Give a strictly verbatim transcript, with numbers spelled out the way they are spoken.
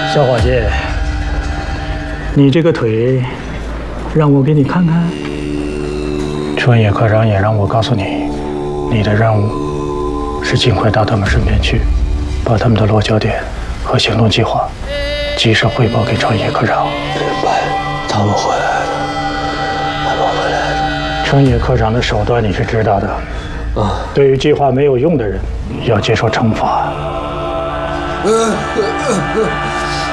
小伙计，你这个腿，让我给你看看。川野科长也让我告诉你，你的任务是尽快到他们身边去，把他们的落脚点和行动计划及时汇报给川野科长。 明白，他们回来了，他们回来了。 川野科长的手段你是知道的，啊，对于计划没有用的人，要接受惩罚。呃呃呃